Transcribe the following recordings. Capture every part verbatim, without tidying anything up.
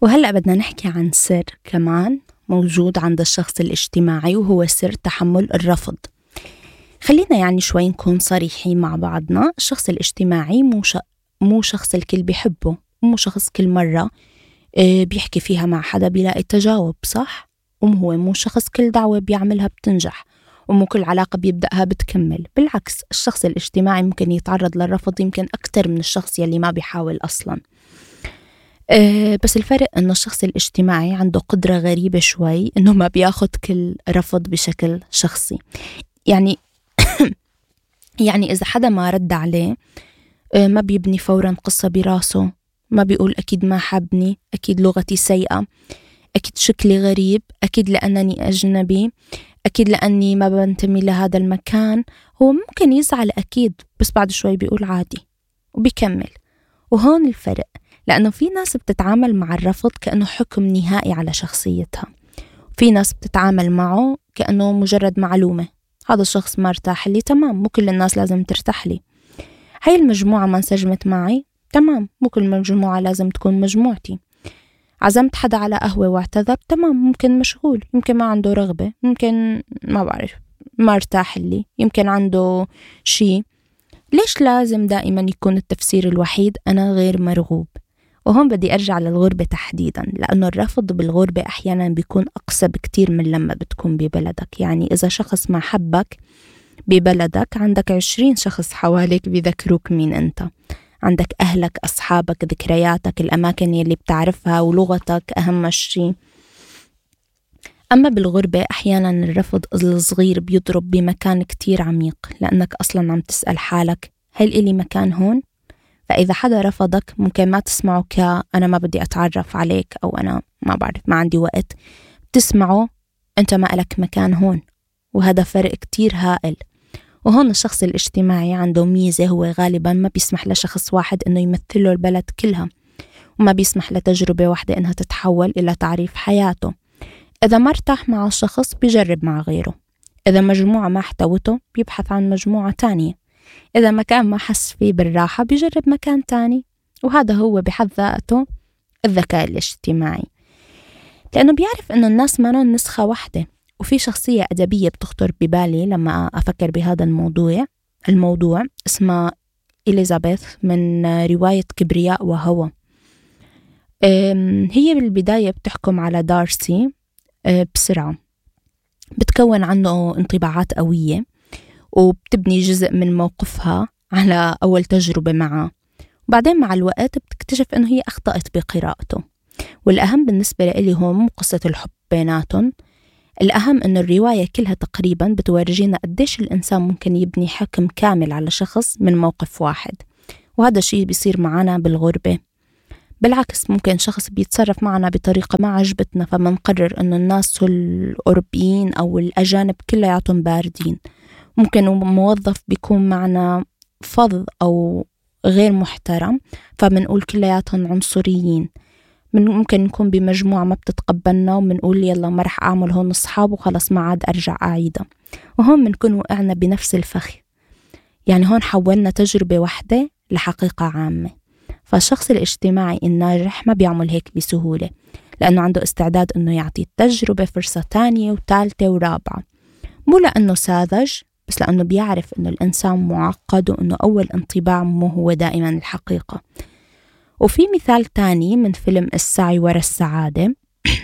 وهلأ بدنا نحكي عن سر كمان موجود عند الشخص الاجتماعي، وهو سر تحمل الرفض. خلينا يعني شوي نكون صريحين مع بعضنا. الشخص الاجتماعي مو, ش... مو شخص الكل بيحبه، مو شخص كل مرة بيحكي فيها مع حدا بيلاقي تجاوب صح، وهو مو شخص كل دعوة بيعملها بتنجح، ومو كل علاقة بيبدأها بتكمل. بالعكس، الشخص الاجتماعي ممكن يتعرض للرفض يمكن أكتر من الشخص يلي ما بيحاول أصلاً. أه بس الفرق إنه الشخص الاجتماعي عنده قدرة غريبة شوي إنه ما بياخد كل رفض بشكل شخصي. يعني يعني إذا حدا ما رد عليه أه ما بيبني فوراً قصة براسه، ما بيقول أكيد ما حبني، أكيد لغتي سيئة، أكيد شكلي غريب، أكيد لأنني أجنبي، أكيد لأني ما بنتمي لهذا المكان. هو ممكن يزعل أكيد، بس بعد شوي بيقول عادي وبيكمل. وهون الفرق، لأنه في ناس بتتعامل مع الرفض كأنه حكم نهائي على شخصيتها، في ناس بتتعامل معه كأنه مجرد معلومة. هذا الشخص ما ارتاح لي، تمام، مو كل الناس لازم ترتاح لي. هاي المجموعة ما انسجمت معي، تمام، مو كل مجموعة لازم تكون مجموعتي. عزمت حدا على قهوة واعتذر، تمام، ممكن مشغول، يمكن ما عنده رغبة، يمكن ما بعرف ما ارتاح لي، يمكن عنده شي. ليش لازم دائما يكون التفسير الوحيد أنا غير مرغوب؟ وهون بدي أرجع للغربة تحديدا، لأنه الرفض بالغربة أحيانا بيكون أقسى بكتير من لما بتكون ببلدك. يعني إذا شخص ما حبك ببلدك، عندك عشرين شخص حواليك بيذكروك مين أنت، عندك أهلك، أصحابك، ذكرياتك، الأماكن يلي بتعرفها، ولغتك أهم شيء. أما بالغربة أحيانا الرفض الصغير بيضرب بمكان كتير عميق، لأنك أصلا عم تسأل حالك هل إلي مكان هون؟ فإذا حدا رفضك ممكن ما تسمعه كأنا ما بدي أتعرف عليك، أو أنا ما بعرف ما عندي وقت، تسمعه أنت ما إلك مكان هون. وهذا فرق كتير هائل. وهون الشخص الاجتماعي عنده ميزة، هو غالبا ما بيسمح لشخص واحد إنه يمثله البلد كلها، وما بيسمح لتجربة واحدة إنها تتحول إلى تعريف حياته. إذا ما ارتاح مع الشخص بيجرب مع غيره، إذا مجموعة ما احتوته بيبحث عن مجموعة تانية، إذا مكان ما حس فيه بالراحة بيجرب مكان تاني. وهذا هو بحد ذاته الذكاء الاجتماعي، لأنه بيعرف إنه الناس ما نسخة واحدة. وفي شخصية أدبية بتخطر ببالي لما أفكر بهذا الموضوع الموضوع اسمها إليزابيث، من رواية كبرياء وهوى. هي بالبداية بتحكم على دارسي بسرعة، بتكون عنه انطباعات قوية، وبتبني جزء من موقفها على أول تجربة معه. وبعدين مع الوقت بتكتشف أنه هي أخطأت بقراءته. والأهم بالنسبة لي هو مو قصة الحب بيناتهم، الأهم أنه الرواية كلها تقريبا بتورجينا قديش الإنسان ممكن يبني حكم كامل على شخص من موقف واحد. وهذا الشيء بيصير معنا بالغربة. بالعكس، ممكن شخص بيتصرف معنا بطريقة ما عجبتنا، فمنقرر أنه الناس الأوروبيين أو الأجانب كلياتهم باردين. ممكن موظف بيكون معنا فظ أو غير محترم، فمنقول كلياتهم عنصريين. من ممكن نكون بمجموعة ما بتتقبلنا، ومنقول يلا ما رح أعمل هون أصحاب وخلص ما عاد أرجع أعيدها. وهون منكون وقعنا بنفس الفخ. يعني هون حولنا تجربة واحدة لحقيقة عامة. فالشخص الاجتماعي الناجح ما بيعمل هيك بسهولة، لأنه عنده استعداد أنه يعطي التجربة فرصة تانية وثالثة ورابعة، مو لأنه ساذج، بس لأنه بيعرف أنه الإنسان معقد، وأنه أول انطباع مو هو دائما الحقيقة. وفي مثال تاني من فيلم السعي وراء السعادة.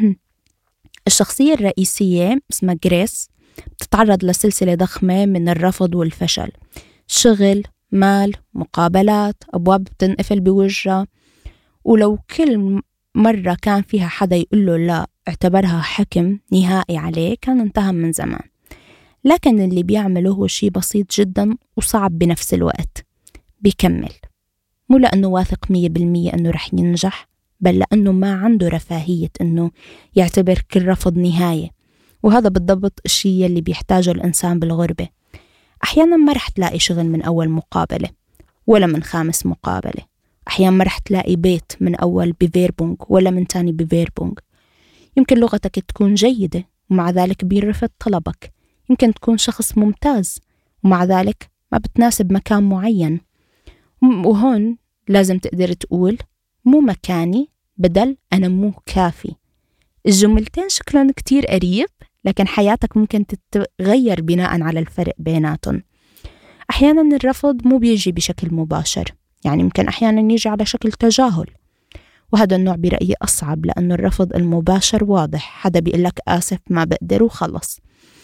الشخصية الرئيسية اسمها جريس، بتتعرض لسلسلة ضخمة من الرفض والفشل، شغل، مال، مقابلات، أبواب بتنقفل بوجهها. ولو كل مرة كان فيها حدا يقول له لا، اعتبرها حكم نهائي عليه، كان انتهى من زمان. لكن اللي بيعمله هو شيء بسيط جدا وصعب بنفس الوقت، بيكمل، مو لأنه واثق مية بالمية أنه رح ينجح، بل لأنه ما عنده رفاهية أنه يعتبر كل رفض نهاية. وهذا بالضبط الشيء اللي بيحتاجه الإنسان بالغربة. أحيانا ما رح تلاقي شغل من أول مقابلة ولا من خامس مقابلة، أحيانا ما رح تلاقي بيت من أول بفيربونغ ولا من تاني بفيربونغ. يمكن لغتك تكون جيدة ومع ذلك بيرفض طلبك، يمكن تكون شخص ممتاز ومع ذلك ما بتناسب مكان معين. وهون لازم تقدر تقول مو مكاني، بدل أنا مو كافي. الجملتين شكلهم كتير قريب، لكن حياتك ممكن تتغير بناء على الفرق بيناتهم. أحيانا الرفض مو بيجي بشكل مباشر، يعني ممكن أحيانا يجي على شكل تجاهل، وهذا النوع برأيي أصعب، لأنه الرفض المباشر واضح، حدا بيقلك آسف ما بقدر وخلص.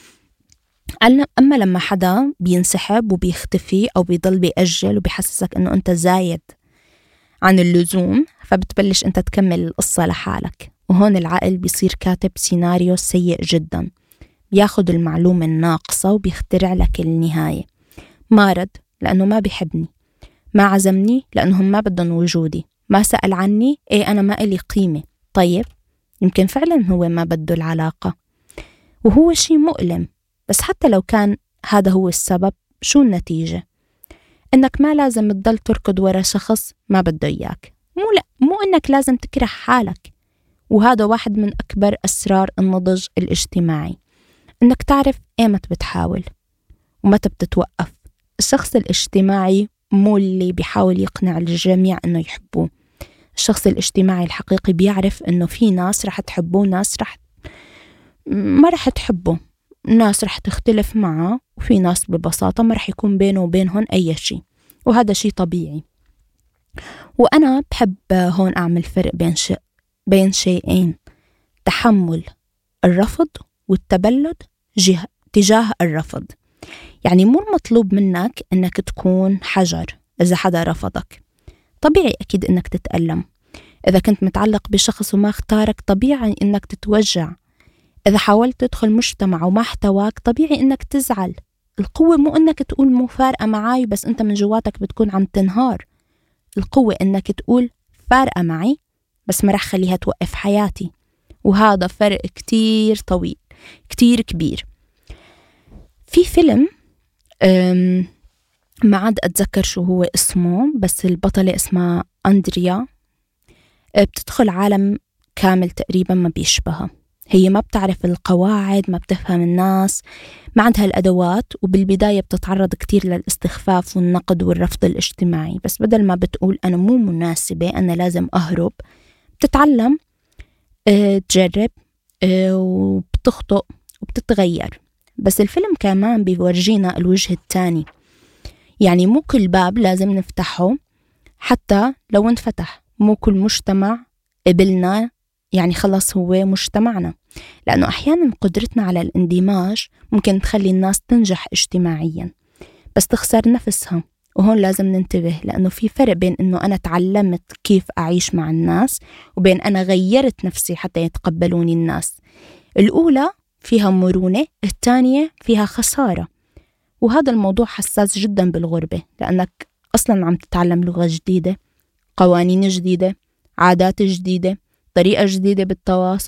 أما لما حدا بينسحب وبيختفي أو بيضل بيأجل وبيحسسك أنه أنت زايد عن اللزوم، فبتبلش أنت تكمل القصة لحالك، وهون العقل بيصير كاتب سيناريو سيء جدا، بياخد المعلومة الناقصة وبيخترع لك النهاية. ما رد لأنه ما بيحبني، ما عزمني لأنهم ما بدهم وجودي، ما سأل عني، إيه أنا ما إلي قيمة. طيب يمكن فعلا هو ما بده العلاقة، وهو شيء مؤلم، بس حتى لو كان هذا هو السبب، شو النتيجة؟ إنك ما لازم تضل تركض ورا شخص ما بده إياك، مو لا مو إنك لازم تكره حالك. وهذا واحد من أكبر أسرار النضج الاجتماعي، إنك تعرف إيمت بتحاول ومتى بتتوقف. الشخص الاجتماعي مو اللي بيحاول يقنع الجميع إنه يحبوه. الشخص الاجتماعي الحقيقي بيعرف إنه في ناس رح تحبه وناس رح ما رح تحبه، ناس رح تختلف معه، وفي ناس ببساطة ما رح يكون بينه وبينهم أي شيء، وهذا شيء طبيعي. وأنا بحب هون أعمل فرق بين شيء بين شيئين: تحمل الرفض والتبلد جه... تجاه الرفض. يعني مو المطلوب منك إنك تكون حجر إذا حدا رفضك، طبيعي أكيد إنك تتألم. إذا كنت متعلق بشخص وما اختارك، طبيعي إنك تتوجع. إذا حاولت تدخل مجتمع وما احتواك، طبيعي إنك تزعل. القوة مو إنك تقول مو فارقة معاي بس أنت من جواتك بتكون عم تنهار. القوة إنك تقول فارقة معي بس ما رح خليها توقف حياتي، وهذا فرق كتير طويل كتير كبير. في فيلم ما عاد أتذكر شو هو اسمه، بس البطلة اسمها أندريا، بتدخل عالم كامل تقريبا ما بيشبهها. هي ما بتعرف القواعد، ما بتفهم الناس، ما عندها الأدوات، وبالبداية بتتعرض كتير للاستخفاف والنقد والرفض الاجتماعي. بس بدل ما بتقول أنا مو مناسبة أنا لازم أهرب، بتتعلم اه تجرب اه وبتخطئ وبتتغير. بس الفيلم كمان بيورجينا الوجه الثاني، يعني مو كل باب لازم نفتحه حتى لو انفتح، مو كل مجتمع قبلنا يعني خلص هو مجتمعنا، لأنه أحيانا قدرتنا على الاندماج ممكن تخلي الناس تنجح اجتماعيا بس تخسر نفسها. وهون لازم ننتبه، لأنه في فرق بين أنه أنا تعلمت كيف أعيش مع الناس وبين أنا غيرت نفسي حتى يتقبلوني الناس. الأولى فيها مرونة، الثانية فيها خسارة. وهذا الموضوع حساس جدا بالغربة، لأنك أصلا عم تتعلم لغة جديدة، قوانين جديدة، عادات جديدة، طريقة جديدة بالتواصل.